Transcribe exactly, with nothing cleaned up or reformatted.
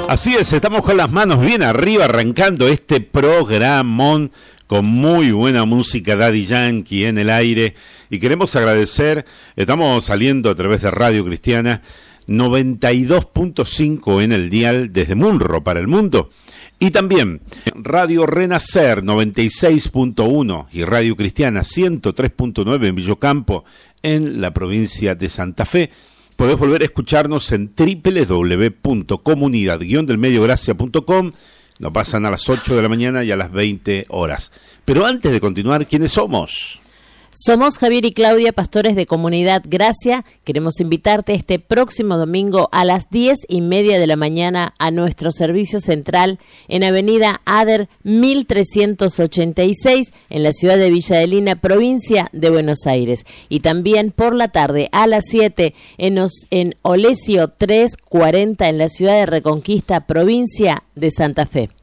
Así es, estamos con las manos bien arriba arrancando este programón con muy buena música, Daddy Yankee en el aire, y queremos agradecer, estamos saliendo a través de Radio Cristiana noventa y dos punto cinco en el dial desde Munro para el mundo, y también Radio Renacer noventa y seis punto uno y Radio Cristiana ciento tres punto nueve en Villocampo en la provincia de Santa Fe. Podés volver a escucharnos en doble u doble u doble u punto comunidad guion del medio gracia punto com. Nos pasan a las ocho de la mañana y a las veinte horas. Pero antes de continuar, ¿quiénes somos? Somos Javier y Claudia, pastores de Comunidad Gracia. Queremos invitarte este próximo domingo a las diez y media de la mañana a nuestro servicio central en Avenida Ader mil trescientos ochenta y seis en la ciudad de Villa de Lina, provincia de Buenos Aires. Y también por la tarde a las siete en, Os, en Olesio trescientos cuarenta en la ciudad de Reconquista, provincia de Santa Fe.